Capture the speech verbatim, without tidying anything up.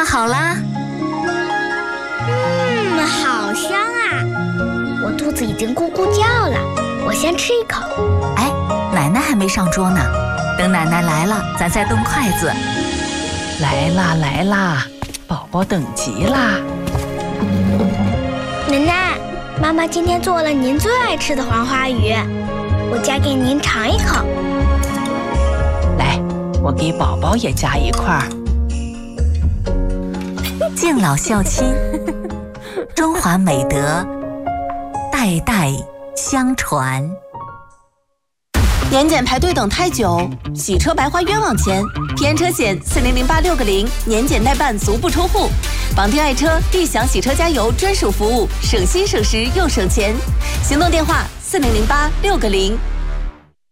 烫好啦。 嗯，好香啊！我肚子已经咕咕叫了，我先吃一口。 哎，奶奶还没上桌呢，等奶奶来了，咱再动筷子。 来啦来啦，宝宝等急啦！ 奶奶，妈妈今天做了您最爱吃的黄花鱼，我夹给您尝一口。 来，我给宝宝也夹一块儿。 敬老孝亲，中华美德代代相传。 年检排队等太久，洗车白花冤枉钱。平安车险四零零八六个零，年检代办足不出户。绑定爱车，立享洗车加油专属服务，省心省时又省钱。行动电话四零零八六个零。